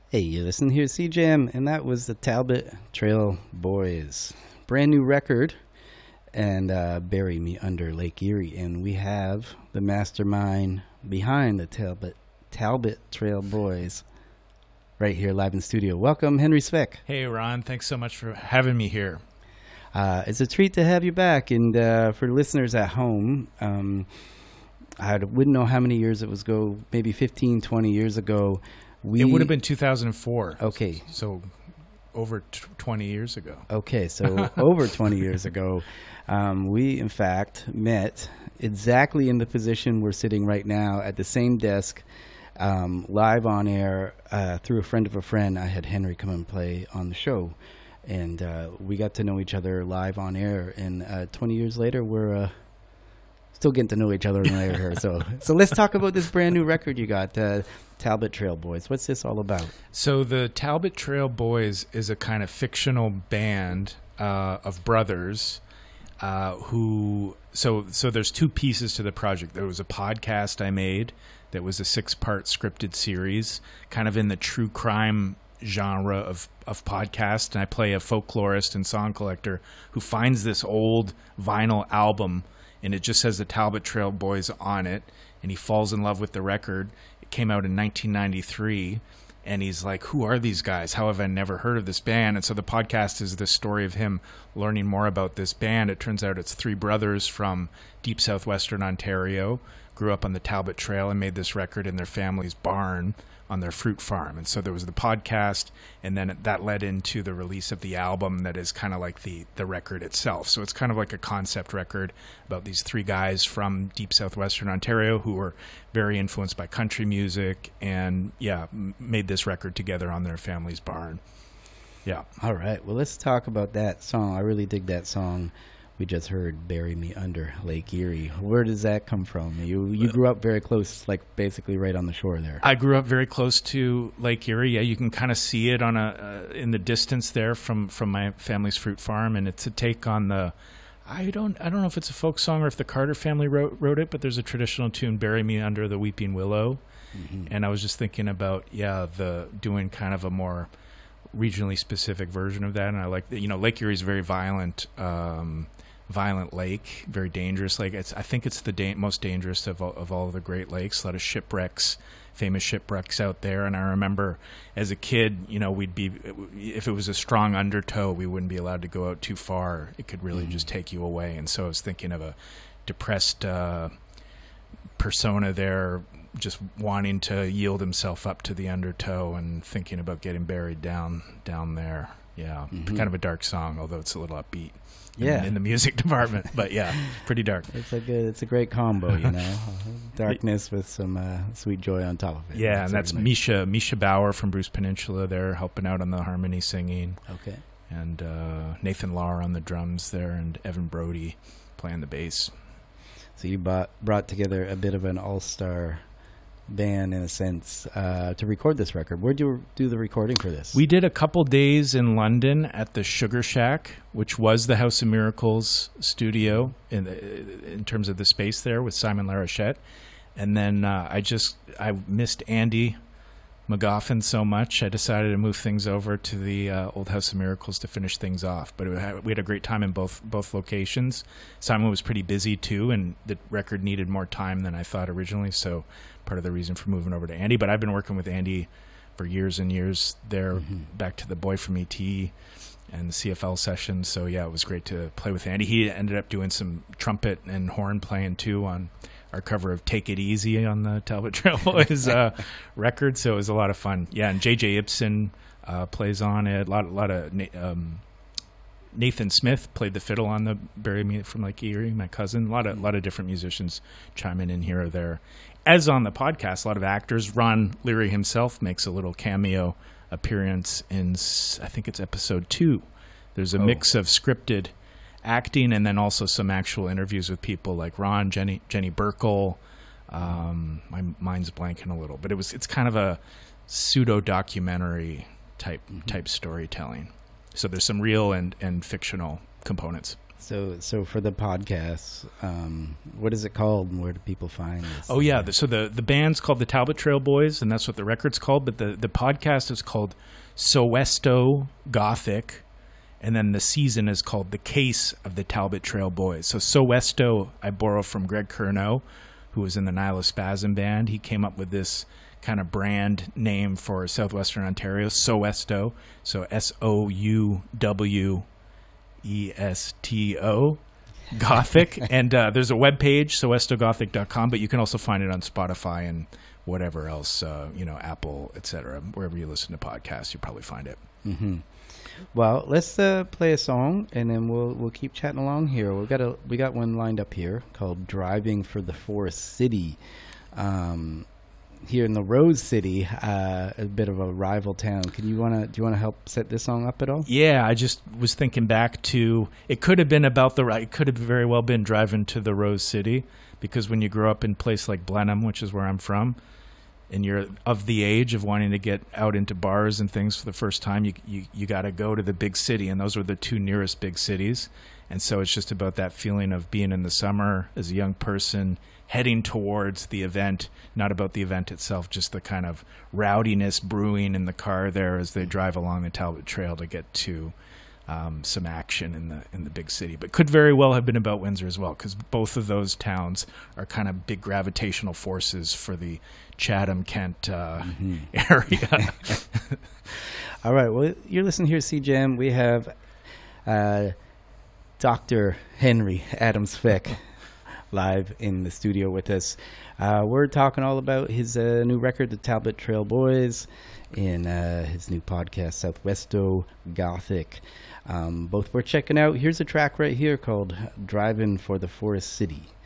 Hey, you listen here, CJM, and that was the Talbot Trail Boys. Brand new record, and Bury Me Under Lake Erie. And we have the mastermind behind the Talbot Trail Boys right here live in studio. Welcome, Henry Sveck. Hey, Ron. Thanks so much for having me here. It's a treat to have you back. And for listeners at home, I wouldn't know how many years it was ago, maybe 15, 20 years ago. It would have been 2004. Okay. So over 20 years ago. Okay, so over 20 years ago, we, in fact, met exactly in the position we're sitting right now at the same desk, live on air through a friend of a friend. I had Henry come and play on the show, and we got to know each other live on air. And 20 years later, we're still getting to know each other later here. So let's talk about this brand new record you got, Talbot Trail Boys. What's this all about? So the Talbot Trail Boys is a kind of fictional band of brothers who. So there's two pieces to the project. There was a podcast I made that was a 6-part scripted series, kind of in the true crime genre of podcast, and I play a folklorist and song collector who finds this old vinyl album, and it just says the Talbot Trail Boys on it, and he falls in love with the record. It came out in 1993, and he's like, who are these guys? How have I never heard of this band? And so the podcast is the story of him learning more about this band. It turns out it's 3 brothers from deep southwestern Ontario, grew up on the Talbot Trail and made this record in their family's barn on their fruit farm. And so there was the podcast, and then that led into the release of the album that is kind of like the record itself. So it's kind of like a concept record about these 3 guys from deep southwestern Ontario who were very influenced by country music and, made this record together on their family's barn. Yeah. All right. Well, let's talk about that song. I really dig that song. We just heard Bury Me Under Lake Erie. Where does that come from? You grew up very close, like basically right on the shore there. I grew up very close to Lake Erie. Yeah, you can kind of see it on in the distance there from my family's fruit farm, and it's a take on the. I don't know if it's a folk song or if the Carter family wrote it, but there's a traditional tune, "Bury Me Under the Weeping Willow," and I was just thinking about doing kind of a more regionally specific version of that, and I like Lake Erie is very violent. Violent lake, very dangerous lake. I think it's the most dangerous of all of the Great Lakes. A lot of shipwrecks, famous shipwrecks out there. And I remember as a kid, we'd be, if it was a strong undertow, we wouldn't be allowed to go out too far. It could really just take you away. And so I was thinking of a depressed persona there, just wanting to yield himself up to the undertow and thinking about getting buried down there. Yeah, kind of a dark song, although it's a little upbeat. In the music department, but pretty dark. It's a great combo, darkness with some sweet joy on top of it. Yeah, and that's Misha Bauer from Bruce Peninsula there helping out on the harmony singing. Okay. And Nathan Lahr on the drums there, and Evan Brody playing the bass. So you brought together a bit of an all-star band in a sense to record this record. Where'd you do the recording for this? We did a couple days in London at the Sugar Shack, which was the House of Miracles studio in terms of the space there with Simon Larochette. And then I missed Andy McGoffin so much, I decided to move things over to the old House of Miracles to finish things off. But we had a great time in both locations. Simon was pretty busy too, and the record needed more time than I thought originally, so part of the reason for moving over to Andy. But I've been working with Andy for years and years there, back to the Boy from E.T. and the CFL sessions. So it was great to play with Andy. He ended up doing some trumpet and horn playing too on our cover of Take It Easy on the Talbot Trail Boys record. So it was a lot of fun. Yeah, and J.J. Ibsen plays on it. A lot of Nathan Smith played the fiddle on the Bury Me from Lake Erie, my cousin. A lot of different musicians chiming in here or there. As on the podcast, a lot of actors. Ron Leary himself makes a little cameo appearance in, I think it's episode 2. There's a mix of scripted acting and then also some actual interviews with people like Ron, Jenny Burkle. My mind's blanking a little, but it's kind of a pseudo documentary type storytelling. So there's some real and fictional components. So for the podcast, what is it called, and where do people find this? Oh yeah, so the band's called the Talbot Trail Boys, and that's what the record's called. But the podcast is called Sowesto Gothic, and then the season is called The Case of the Talbot Trail Boys. So Sowesto, I borrow from Greg Curnow, who was in the Nylospasm band. He came up with this kind of brand name for southwestern Ontario, Sowesto. So SOUWESTO Gothic. And there's a webpage, sowestogothic.com, but you can also find it on Spotify and whatever else, Apple, etc. Wherever you listen to podcasts, you'll probably find it. Mm-hmm. Well, let's play a song, and then we'll keep chatting along here. We got one lined up here called "Driving for the Forest City." Here in the Rose City, a bit of a rival town. Do you want to help set this song up at all? Yeah, I just was thinking back to, it could have been about it could have very well been driving to the Rose City, because when you grow up in a place like Blenheim, which is where I'm from, and you're of the age of wanting to get out into bars and things for the first time, you got to go to the big city, and those were the two nearest big cities. And so it's just about that feeling of being in the summer as a young person, heading towards the event, not about the event itself, just the kind of rowdiness brewing in the car there as they drive along the Talbot Trail to get to some action in the big city. But could very well have been about Windsor as well, because both of those towns are kind of big gravitational forces for the Chatham-Kent area. All right, well, you're listening here to CJAM. We have Dr. Henry Adams-Feck live in the studio with us. We're talking all about his new record, The Talbot Trail Boys, in his new podcast, Southwesto Gothic. Both we're checking out. Here's a track right here called "Driving for the Forest City."